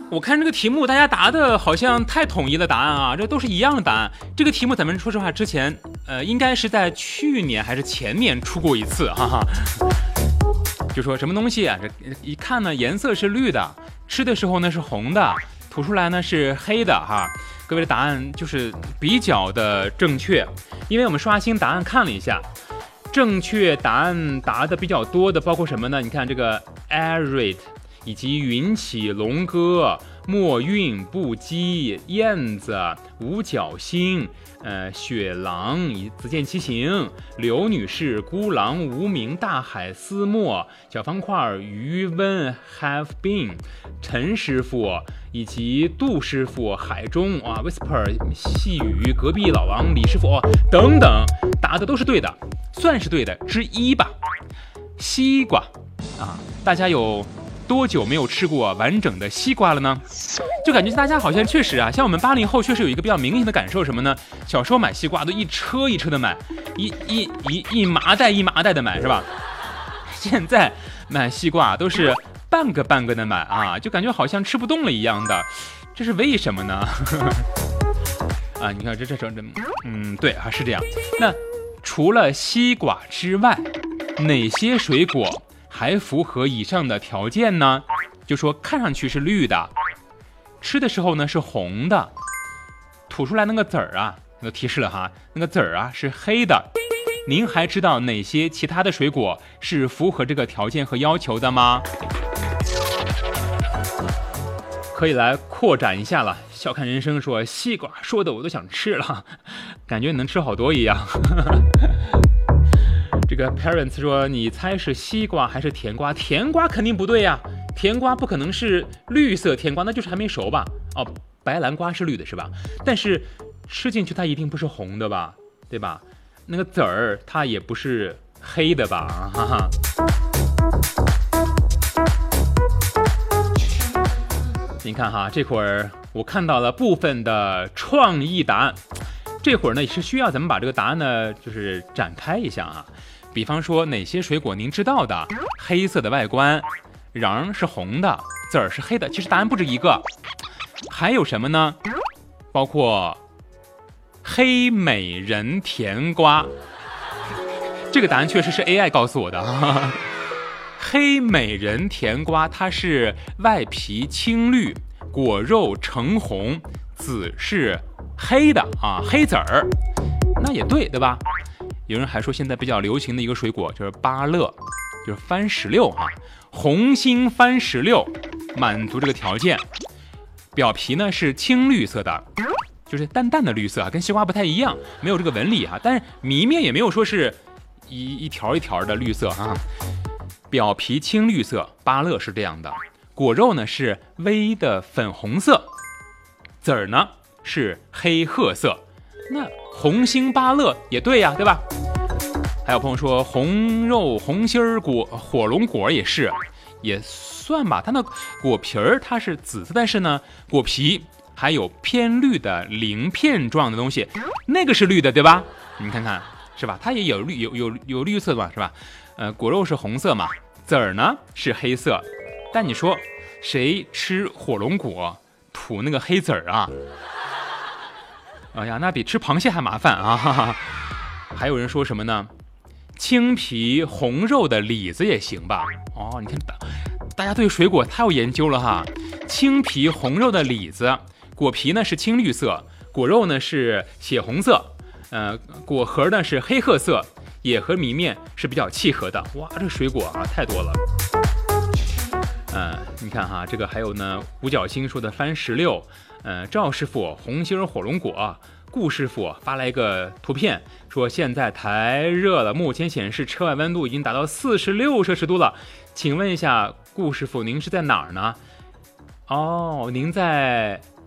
我看这个题目大家答的好像太统一的答案啊，这都是一样的答案。这个题目咱们说实话之前应该是在去年还是前年出过一次，哈哈。就说什么东西啊，这一看呢颜色是绿的，吃的时候呢是红的，吐出来呢是黑的哈。各位的答案就是比较的正确，因为我们刷新答案看了一下，正确答案答的比较多的包括什么呢？你看这个 arid 以及云起龙歌、墨韵不羁、燕子、五角星、雪狼、子健骑行、刘女士、孤狼、无名、大海、思墨、小方块、余温、have been、陈师傅以及杜师傅、海中啊 whisper 细语、隔壁老王、李师傅等等，答的都是对的，算是对的之一吧。西瓜啊，大家有多久没有吃过完整的西瓜了呢？就感觉大家好像确实啊，像我们80后确实有一个比较明显的感受，什么呢？小时候买西瓜都一车一车的买，一麻袋一麻袋的买，是吧？现在买西瓜都是半个半个的买啊，就感觉好像吃不动了一样的，这是为什么呢？啊，你看这对啊，是这样。那除了西瓜之外，哪些水果还符合以上的条件呢？就说看上去是绿的，吃的时候呢是红的，吐出来那个籽儿啊，那个提示了哈，那个籽儿啊是黑的。您还知道哪些其他的水果是符合这个条件和要求的吗？可以来扩展一下了。笑看人生说西瓜说的我都想吃了，感觉能吃好多一样。这个 parents 说你猜是西瓜还是甜瓜？甜瓜肯定不对呀，甜瓜不可能是绿色甜瓜，那就是还没熟吧？哦，白兰瓜是绿的是吧？但是吃进去它一定不是红的吧？对吧？那个籽儿它也不是黑的吧？哈哈。你看哈，这会儿我看到了部分的创意答案，这会儿呢也是需要咱们把这个答案呢就是展开一下啊。比方说哪些水果您知道的，黑色的外观，瓤是红的，籽儿是黑的，其实答案不止一个。还有什么呢？包括黑美人甜瓜，这个答案确实是 AI 告诉我的。黑美人甜瓜它是外皮青绿，果肉橙红，籽是黑的啊，黑籽儿，那也对，对吧？有人还说现在比较流行的一个水果就是芭乐，就是番石榴啊，红心番石榴满足这个条件，表皮呢是青绿色的，就是淡淡的绿色啊，跟西瓜不太一样，没有这个纹理啊，但是谜面也没有说是一条一条的绿色啊。表皮青绿色，芭乐是这样的，果肉呢是微的粉红色，籽儿呢是黑褐色，那红心芭乐也对呀，对吧？还有朋友说红肉红心儿果火龙果也是，也算吧，它的果皮儿它是紫色，但是呢果皮还有偏绿的鳞片状的东西，那个是绿的，对吧？你们看看是吧？它也有绿色嘛，是吧？果肉是红色嘛，籽儿呢是黑色，但你说谁吃火龙果吐那个黑籽儿啊？哎呀，那比吃螃蟹还麻烦啊！哈哈。还有人说什么呢？青皮红肉的李子也行吧？哦，你看大家对水果太有研究了哈。青皮红肉的李子，果皮呢是青绿色，果肉呢是血红色，果核呢是黑褐色。也和谜面是比较契合的。哇，这个水果啊太多了。你看哈，这个还有呢，五角星说的番石榴，赵师傅红心火龙果，顾师傅发来一个图片，说现在太热了，目前显示车外温度已经达到46摄氏度了。请问一下，顾师傅您是在哪儿呢？哦，您在